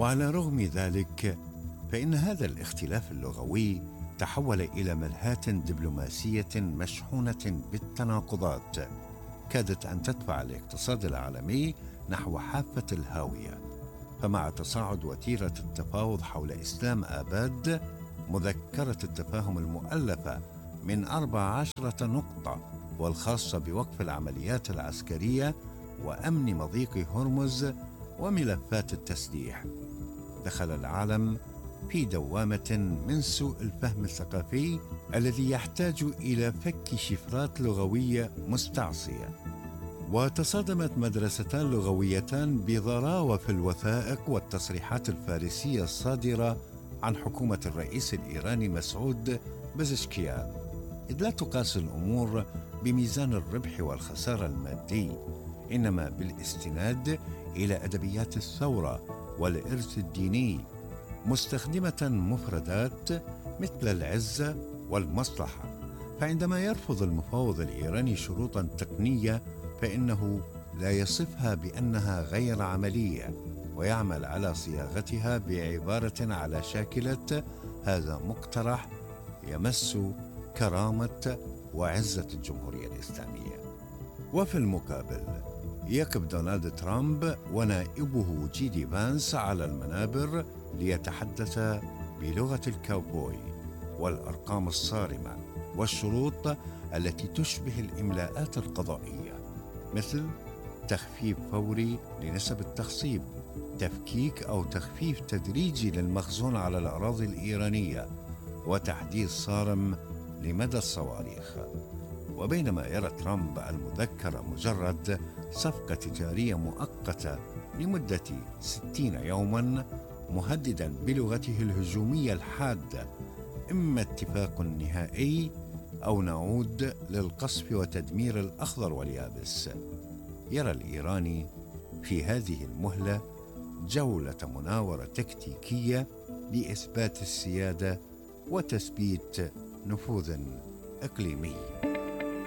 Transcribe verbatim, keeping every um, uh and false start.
وعلى رغم ذلك فإن هذا الاختلاف اللغوي تحول إلى ملهاة دبلوماسية مشحونة بالتناقضات كادت أن تدفع الاقتصاد العالمي نحو حافة الهاوية. فمع تصاعد وتيرة التفاوض حول إسلام آباد، مذكرة التفاهم المؤلفة من أربع عشرة نقطة والخاصة بوقف العمليات العسكرية وأمن مضيق هرمز وملفات التسليح، دخل العالم في دوامة من سوء الفهم الثقافي الذي يحتاج إلى فك شفرات لغوية مستعصية. وتصادمت مدرستان لغويتان بضراوة في الوثائق والتصريحات الفارسية الصادرة عن حكومة الرئيس الإيراني مسعود بزشكيان، إذ لا تقاس الأمور بميزان الربح والخسارة المادي، إنما بالاستناد إلى أدبيات الثورة والإرث الديني، مستخدمة مفردات مثل العزة والمصلحة. فعندما يرفض المفاوض الإيراني شروطاً تقنية فإنه لا يصفها بأنها غير عملية، ويعمل على صياغتها بعبارة على شاكلة هذا مقترح يمس كرامة وعزة الجمهورية الإسلامية. وفي المقابل يقف دونالد ترامب ونائبه جي دي فانس على المنابر ليتحدث بلغة الكاوبوي والأرقام الصارمة والشروط التي تشبه الإملاءات القضائية، مثل تخفيف فوري لنسب التخصيب، تفكيك أو تخفيف تدريجي للمخزون على الأراضي الإيرانية، وتحديث صارم لمدى الصواريخ. وبينما يرى ترامب المذكرة مجرد صفقة تجارية مؤقتة لمدة ستين يوما، مهددا بلغته الهجومية الحادة إما اتفاق نهائي أو نعود للقصف وتدمير الأخضر واليابس، يرى الإيراني في هذه المهلة جولة مناورة تكتيكية لإثبات السيادة وتثبيت نفوذ إقليمي.